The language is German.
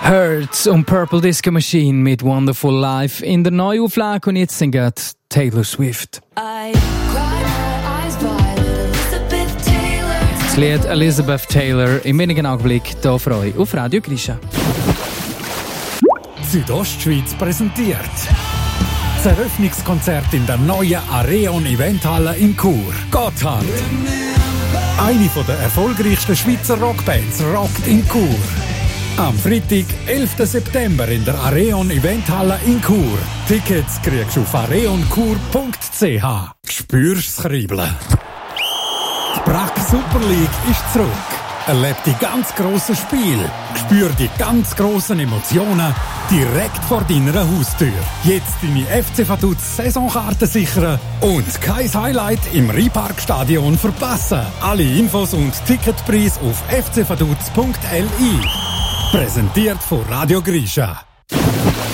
Hurts und Purple Disco Machine mit Wonderful Life in der Neuauflage und jetzt singt Taylor Swift. Das Lied Elizabeth Taylor im wenigen Augenblick hier für euch auf Radio Grisha. Südostschweiz präsentiert das Eröffnungskonzert in der neuen Areon Eventhalle in Chur. Gotthard. Eine der erfolgreichsten Schweizer Rockbands rockt in Chur. Am Freitag, 11. September in der Areon Eventhalle in Chur. Tickets kriegst du auf areonchur.ch. Spürst das Kribbeln? Die Brack Super League ist zurück. Erleb die ganz grossen Spiele. Spür die ganz grossen Emotionen direkt vor deiner Haustür. Jetzt deine FC Vaduz Saisonkarten sichern und kein Highlight im Rheinparkstadion verpassen. Alle Infos und Ticketpreis auf fcvaduz.li. Präsentiert von Radio Grisha.